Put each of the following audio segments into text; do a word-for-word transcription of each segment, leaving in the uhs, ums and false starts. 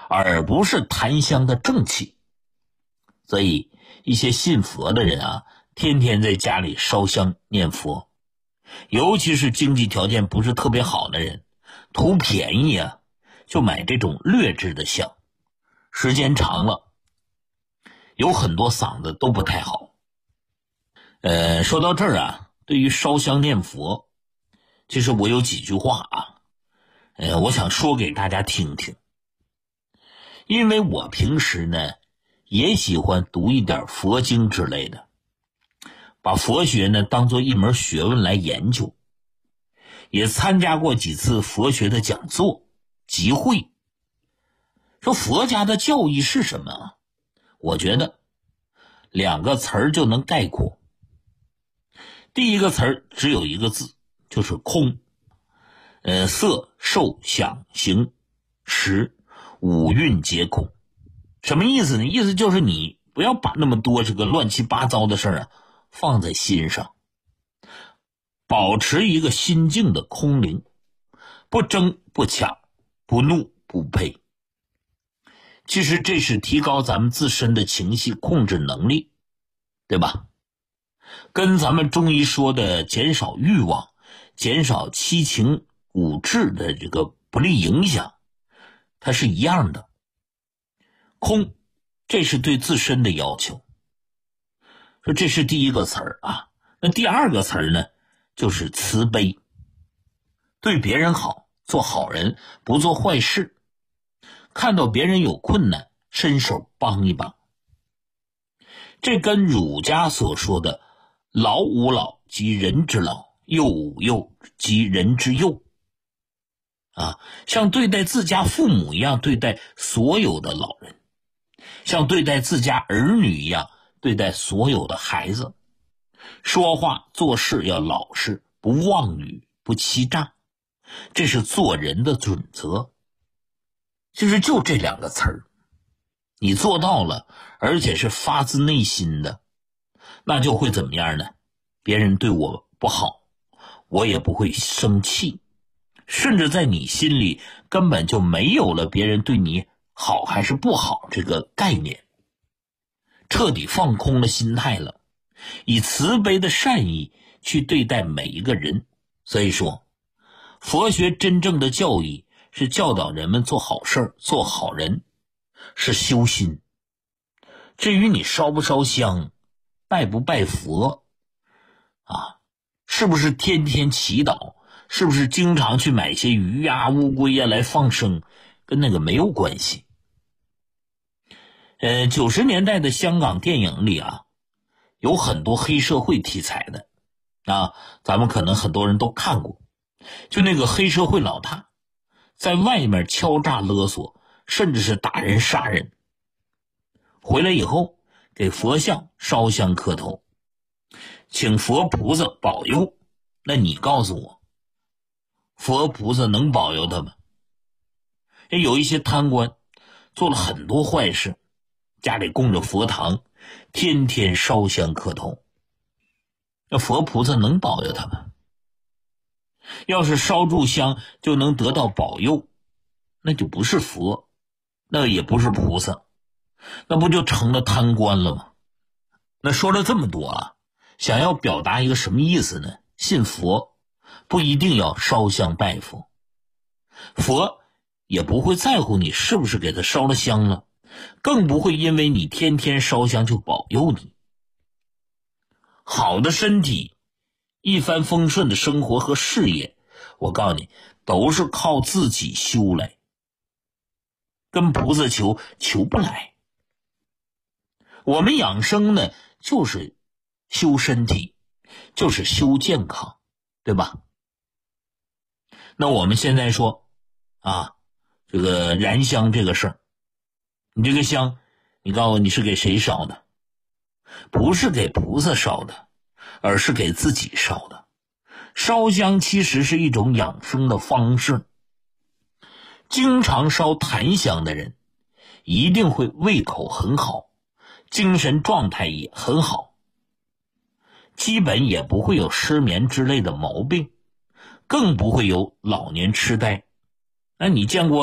而不是檀香的正气。所以一些信佛的人啊，天天在家里烧香念佛，尤其是经济条件不是特别好的人，图便宜啊，就买这种劣质的香，时间长了有很多嗓子都不太好。呃，说到这儿啊，对于烧香念佛，其实我有几句话啊，呃，我想说给大家听听。因为我平时呢也喜欢读一点佛经之类的，把佛学呢当作一门学问来研究，也参加过几次佛学的讲座集会。说佛家的教义是什么啊？我觉得两个词儿就能概括。第一个词儿只有一个字，就是空。呃，色受想行识五蕴皆空。什么意思呢？意思就是你不要把那么多这个乱七八糟的事儿啊放在心上，保持一个心境的空灵，不争不抢，不怒不佩。其实这是提高咱们自身的情绪控制能力，对吧？跟咱们中医说的减少欲望、减少七情五志的这个不利影响，它是一样的。空，这是对自身的要求。说这是第一个词儿啊。那第二个词儿呢，就是慈悲。对别人好，做好人，不做坏事。看到别人有困难，伸手帮一帮。这跟儒家所说的老吾老及人之老，幼吾幼及人之幼啊，像对待自家父母一样对待所有的老人，像对待自家儿女一样对待所有的孩子。说话做事要老实，不妄语，不欺诈，这是做人的准则。其实就这两个词儿，你做到了，而且是发自内心的，那就会怎么样呢？别人对我不好，我也不会生气，甚至在你心里根本就没有了别人对你好还是不好这个概念，彻底放空了心态了，以慈悲的善意去对待每一个人。所以说，佛学真正的教义是教导人们做好事、做好人，是修心。至于你烧不烧香，拜不拜佛啊，是不是天天祈祷，是不是经常去买些鱼呀、乌龟呀来放生，跟那个没有关系。呃，九十年代的香港电影里啊，有很多黑社会题材的啊，咱们可能很多人都看过。就那个黑社会老大，在外面敲诈勒索，甚至是打人杀人，回来以后给佛像烧香磕头，请佛菩萨保佑。那你告诉我，佛菩萨能保佑他吗？有一些贪官做了很多坏事，家里供着佛堂，天天烧香磕头，那佛菩萨能保佑他吗？要是烧炷香就能得到保佑，那就不是佛，那也不是菩萨，那不就成了贪官了吗？那说了这么多啊，想要表达一个什么意思呢？信佛不一定要烧香拜佛，佛也不会在乎你是不是给他烧了香了，更不会因为你天天烧香就保佑你。好的身体，一帆风顺的生活和事业，我告诉你，都是靠自己修来，跟菩萨求求不来。我们养生呢，就是修身体，就是修健康，对吧？那我们现在说啊，这个燃香这个事儿，你这个香，你告诉我你是给谁烧的？不是给菩萨烧的，而是给自己烧的。烧香其实是一种养生的方式。经常烧檀香的人一定会胃口很好，精神状态也很好，基本也不会有失眠之类的毛病，更不会有老年痴呆。那你见过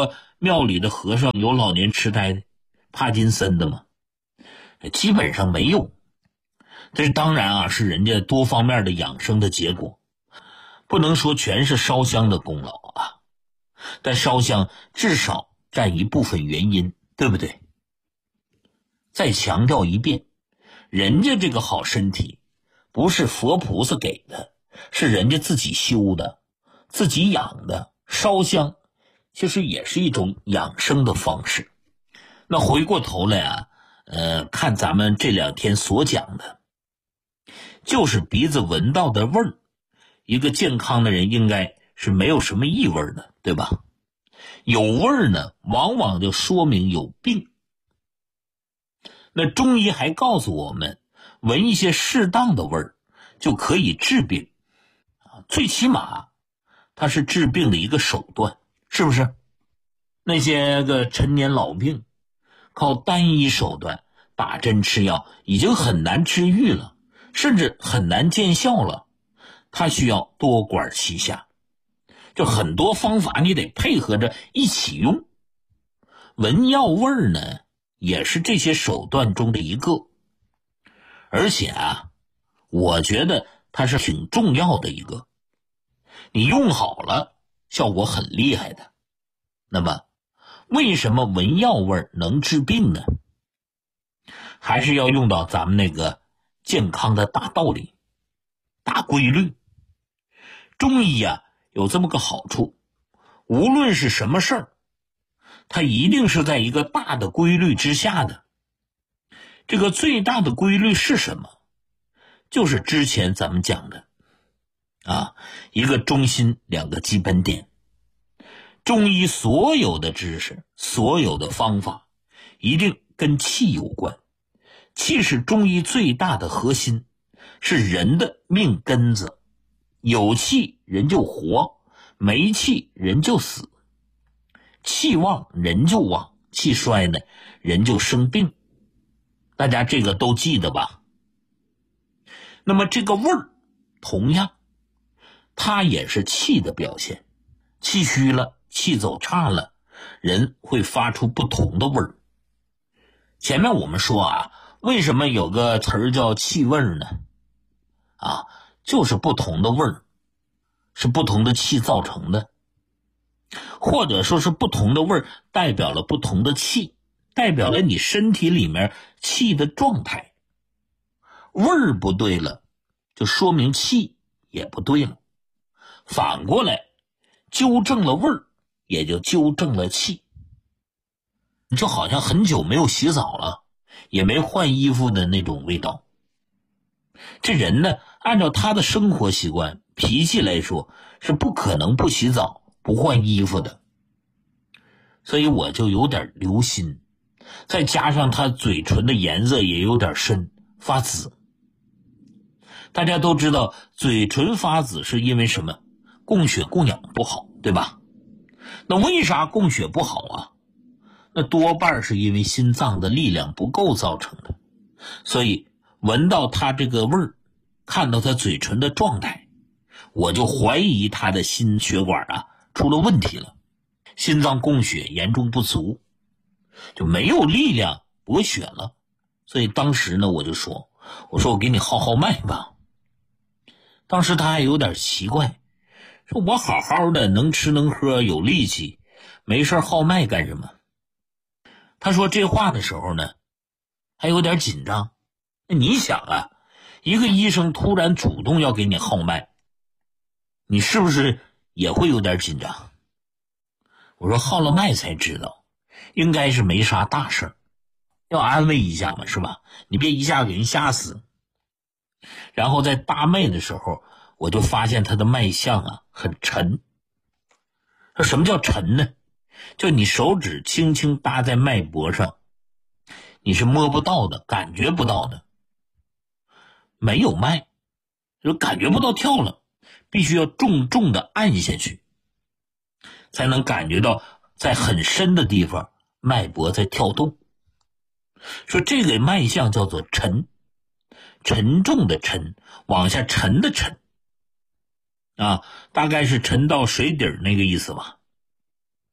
庙里的和尚有老年痴呆的、帕金森的吗？基本上没有。这当然啊，是人家多方面的养生的结果，不能说全是烧香的功劳啊。但烧香至少占一部分原因，对不对？再强调一遍，人家这个好身体不是佛菩萨给的，是人家自己修的，自己养的。烧香其实也是一种养生的方式。那回过头来啊，呃，看咱们这两天所讲的，就是鼻子闻到的味儿，一个健康的人应该是没有什么异味的，对吧？有味儿呢，往往就说明有病。那中医还告诉我们，闻一些适当的味儿就可以治病，最起码它是治病的一个手段，是不是？那些个陈年老病，靠单一手段打针吃药已经很难治愈了，甚至很难见效了，它需要多管齐下，就很多方法你得配合着一起用。闻药味儿呢，也是这些手段中的一个，而且啊，我觉得它是挺重要的一个，你用好了，效果很厉害的。那么为什么闻药味能治病呢？还是要用到咱们那个健康的大道理、大规律。中医啊，有这么个好处，无论是什么事儿，它一定是在一个大的规律之下的。这个最大的规律是什么？就是之前咱们讲的啊，一个中心，两个基本点。中医所有的知识，所有的方法一定跟气有关。气是中医最大的核心，是人的命根子。有气人就活，没气人就死。气旺人就旺，气衰呢人就生病。大家这个都记得吧？那么这个味儿同样，它也是气的表现。气虚了，气走差了，人会发出不同的味儿。前面我们说啊，为什么有个词儿叫气味呢？啊，就是不同的味儿，是不同的气造成的，或者说是不同的味儿代表了不同的气，代表了你身体里面气的状态。味儿不对了，就说明气也不对了。反过来，纠正了味儿，也就纠正了气。就好像很久没有洗澡了，也没换衣服的那种味道。这人呢，按照他的生活习惯、脾气来说，是不可能不洗澡、不换衣服的。所以我就有点留心，再加上他嘴唇的颜色也有点深，发紫。大家都知道，嘴唇发紫是因为什么？供血供氧不好，对吧？那为啥供血不好啊？那多半是因为心脏的力量不够造成的。所以闻到他这个味儿，看到他嘴唇的状态，我就怀疑他的心血管啊出了问题了，心脏供血严重不足，就没有力量补血了。所以当时呢，我就说我说我给你号号脉吧。当时他还有点奇怪，说我好好的能吃能喝有力气，没事号脉干什么？他说这话的时候呢，还有点紧张。你想啊，一个医生突然主动要给你号脉，你是不是也会有点紧张？我说号了脉才知道，应该是没啥大事，要安慰一下嘛，是吧？你别一下给人吓死。然后在搭脉的时候，我就发现他的脉象啊很沉。说什么叫沉呢？就你手指轻轻搭在脉搏上，你是摸不到的，感觉不到的，没有脉，就感觉不到跳了，必须要重重的按下去，才能感觉到在很深的地方脉搏在跳动。说这个脉象叫做沉，沉重的沉，往下沉的沉啊，大概是沉到水底那个意思吧。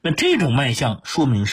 那这种脉象说明